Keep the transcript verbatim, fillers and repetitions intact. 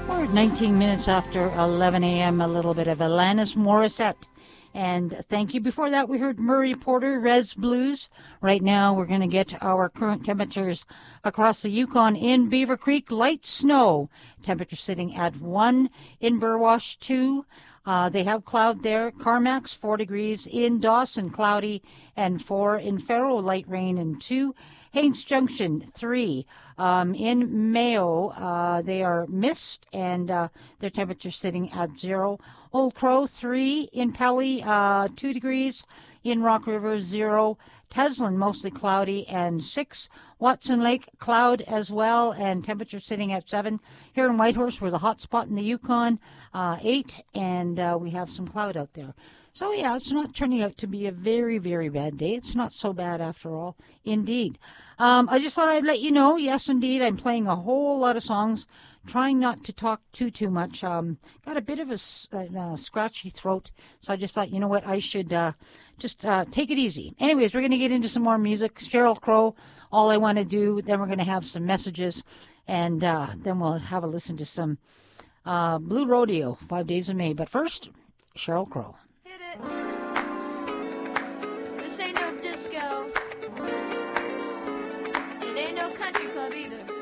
We're at nineteen minutes after eleven a.m. A little bit of Alanis Morissette. And thank you. Before that, we heard Murray Porter, Res Blues. Right now, we're going to get our current temperatures across the Yukon. In Beaver Creek, light snow. Temperature sitting at one. In Burwash, two. Uh, they have cloud there. Carmacks, four degrees. In Dawson, cloudy and four. In Faro, light rain and two. Haines Junction, three. Um, in Mayo, uh, they are mist and uh, their temperature sitting at zero. Old Crow, three. In Pelly, uh, two degrees. In Rock River, zero. Teslin, mostly cloudy and six. Watson Lake, cloud as well, and temperature sitting at seven. Here in Whitehorse, we're the hot spot in the Yukon, uh, eight, and uh, we have some cloud out there. So, yeah, it's not turning out to be a very, very bad day. It's not so bad after all, indeed. Um, I just thought I'd let you know, yes, indeed, I'm playing a whole lot of songs, trying not to talk too, too much. Um, got a bit of a, a, a scratchy throat, so I just thought, you know what, I should uh, just uh, take it easy. Anyways, we're going to get into some more music. Sheryl Crow, All I Want to Do. Then we're going to have some messages, and uh, then we'll have a listen to some uh, Blue Rodeo, Five Days of May. But first, Sheryl Crow. Hit it. This ain't no disco. It ain't no country club either.